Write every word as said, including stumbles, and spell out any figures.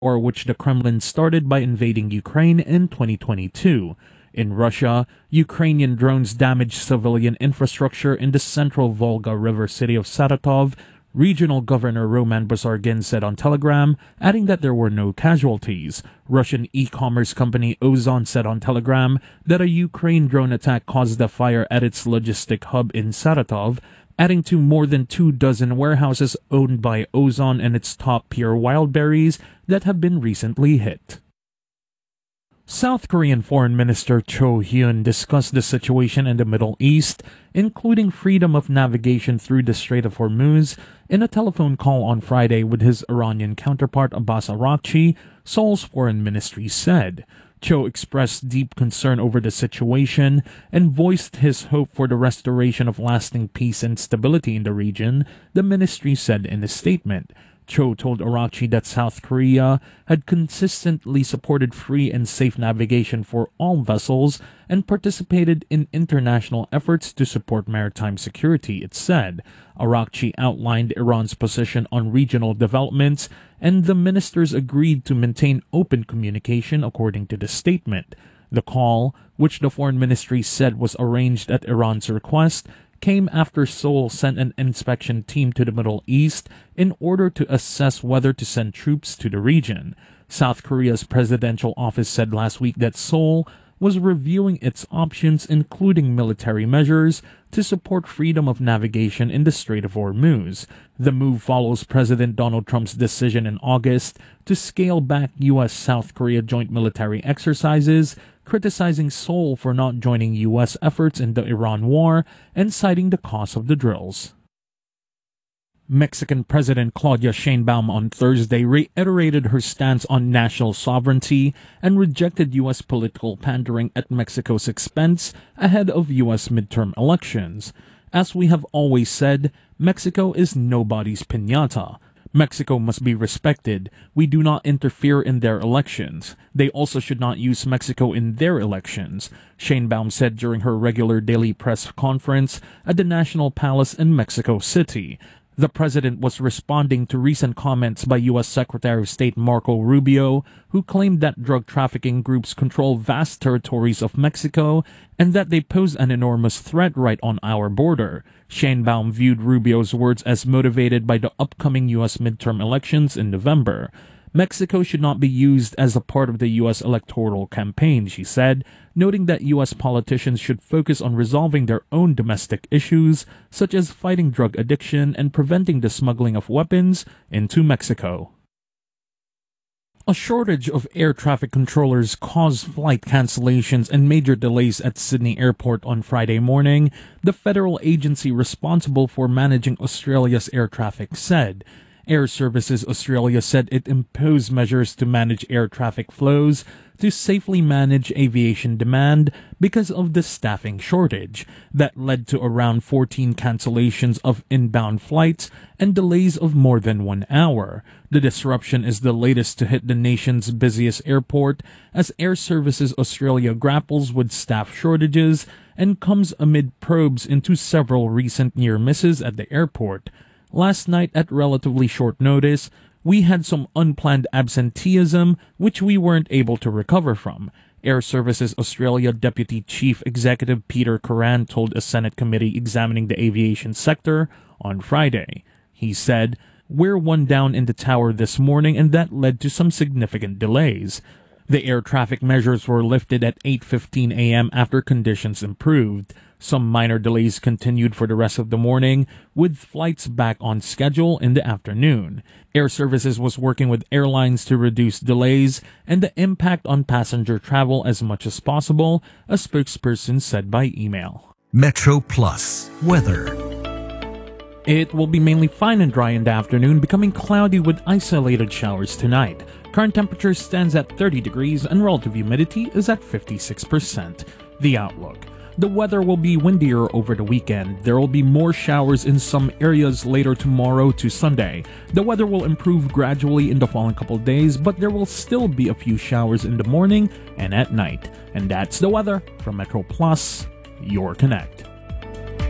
war which the Kremlin started by invading Ukraine in twenty twenty-two. In Russia, Ukrainian drones damaged civilian infrastructure in the central Volga River city of Saratov. Regional Governor Roman Buzargin said on Telegram, adding that there were no casualties. Russian e-commerce company Ozon said on Telegram that a Ukraine drone attack caused a fire at its logistic hub in Saratov, adding to more than two dozen warehouses owned by Ozon and its top Pure Wildberries that have been recently hit. South Korean Foreign Minister Cho Hyun discussed the situation in the Middle East, including freedom of navigation through the Strait of Hormuz, in a telephone call on Friday with his Iranian counterpart Abbas Araghchi, Seoul's foreign ministry said. Cho expressed deep concern over the situation and voiced his hope for the restoration of lasting peace and stability in the region, the ministry said in a statement. Cho told Araghchi that South Korea had consistently supported free and safe navigation for all vessels and participated in international efforts to support maritime security, it said. Araghchi outlined Iran's position on regional developments, and the ministers agreed to maintain open communication according to the statement. The call, which the foreign ministry said was arranged at Iran's request, came after Seoul sent an inspection team to the Middle East in order to assess whether to send troops to the region. South Korea's presidential office said last week that Seoul was reviewing its options, including military measures, to support freedom of navigation in the Strait of Hormuz. The move follows President Donald Trump's decision in August to scale back U S South Korea joint military exercises, criticizing Seoul for not joining U S efforts in the Iran war and citing the cost of the drills. Mexican President Claudia Sheinbaum on Thursday reiterated her stance on national sovereignty and rejected U S political pandering at Mexico's expense ahead of U S midterm elections. As we have always said, Mexico is nobody's piñata. Mexico must be respected. We do not interfere in their elections. They also should not use Mexico in their elections, Sheinbaum said during her regular daily press conference at the National Palace in Mexico City. The president was responding to recent comments by U S Secretary of State Marco Rubio, who claimed that drug trafficking groups control vast territories of Mexico and that they pose an enormous threat right on our border. Sheinbaum viewed Rubio's words as motivated by the upcoming U S midterm elections in November. Mexico should not be used as a part of the U S electoral campaign, she said, noting that U S politicians should focus on resolving their own domestic issues, such as fighting drug addiction and preventing the smuggling of weapons into Mexico. A shortage of air traffic controllers caused flight cancellations and major delays at Sydney Airport on Friday morning, the federal agency responsible for managing Australia's air traffic said. Air Services Australia said it imposed measures to manage air traffic flows to safely manage aviation demand because of the staffing shortage that led to around fourteen cancellations of inbound flights and delays of more than one hour. The disruption is the latest to hit the nation's busiest airport as Air Services Australia grapples with staff shortages and comes amid probes into several recent near misses at the airport. Last night, at relatively short notice, we had some unplanned absenteeism which we weren't able to recover from, Air Services Australia Deputy Chief Executive Peter Curran told a Senate committee examining the aviation sector on Friday. He said, "We're one down in the tower this morning and that led to some significant delays. The air traffic measures were lifted at eight fifteen a.m. after conditions improved. Some minor delays continued for the rest of the morning, with flights back on schedule in the afternoon. Air Services was working with airlines to reduce delays and the impact on passenger travel as much as possible," a spokesperson said by email. Metro Plus weather. It will be mainly fine and dry in the afternoon, becoming cloudy with isolated showers tonight. Current temperature stands at thirty degrees and relative humidity is at fifty-six percent. The outlook. The weather will be windier over the weekend. There will be more showers in some areas later tomorrow to Sunday. The weather will improve gradually in the following couple days, but there will still be a few showers in the morning and at night. And that's the weather from Metro Plus, your Connect.